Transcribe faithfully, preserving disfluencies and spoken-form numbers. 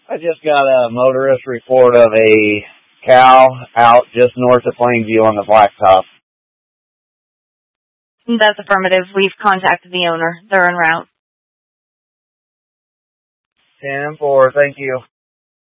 I just got a motorist report of a cow out just north of Plainview on the blacktop. That's affirmative. We've contacted the owner. They're en route. ten four, thank you.